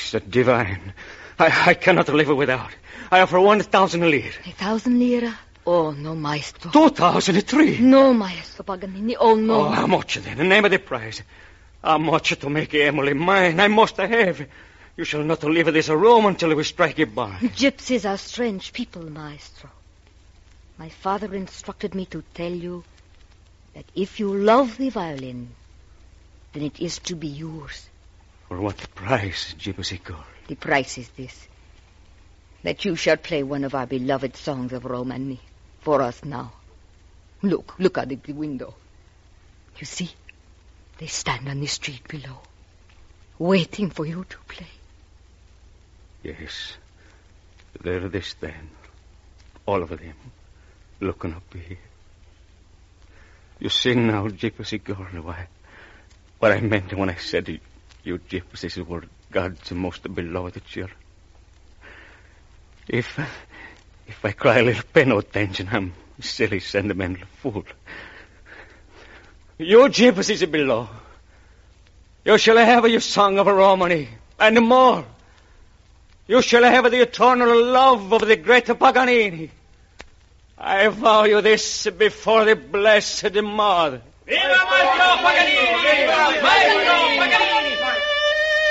It's divine. I cannot live without. I offer 1,000 lire. 1,000 lire? Oh, no, maestro. 2,003. No, maestro Paganini. Oh, no. Oh, how much then? Name of the price. How much to make Emily mine? I must have. You shall not leave this room until we strike a bar. Gypsies are strange people, maestro. My father instructed me to tell you that if you love the violin, then it is to be yours. For what price, gypsy girl? The price is this: that you shall play one of our beloved songs of Romany for us now. Look out of the window. You see, they stand on the street below, waiting for you to play. Yes, there they stand, all of them, looking up here. You see now, gypsy girl, what I meant when I said you gypsies were God's most beloved children. If I cry a little penitential, I'm a silly, sentimental fool. You gypsies below, you shall have your song of Romany, and more. You shall have the eternal love of the great Paganini. I vow you this before the blessed Mother. Viva Maestro Paganini! Viva Maestro Paganini!